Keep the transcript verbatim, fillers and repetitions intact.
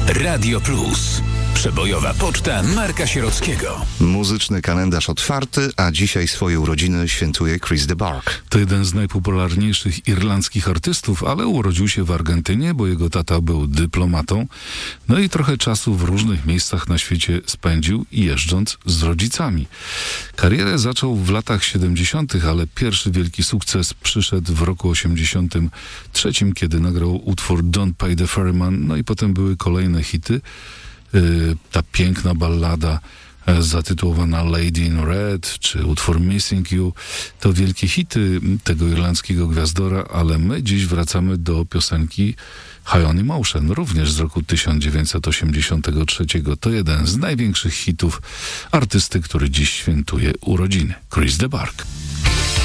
Radio Plus. Przebojowa poczta Marka Sierockiego. Muzyczny kalendarz otwarty, a dzisiaj swoje urodziny świętuje Chris de Burgh. To jeden z najpopularniejszych irlandzkich artystów, ale urodził się w Argentynie, bo jego tata był dyplomatą. No i trochę czasu w różnych miejscach na świecie spędził, jeżdżąc z rodzicami. Karierę zaczął w latach siedemdziesiątych, ale pierwszy wielki sukces przyszedł w roku osiemdziesiątym trzecim, kiedy nagrał utwór Don't Pay the Ferryman, no i potem były kolejne hity. Ta piękna ballada zatytułowana Lady in Red, czy utwór Missing You, to wielkie hity tego irlandzkiego gwiazdora, ale my dziś wracamy do piosenki High on Emotion, również z roku tysiąc dziewięćset osiemdziesiątego trzeciego. To jeden z największych hitów artysty, który dziś świętuje urodziny, Chris de Burgh.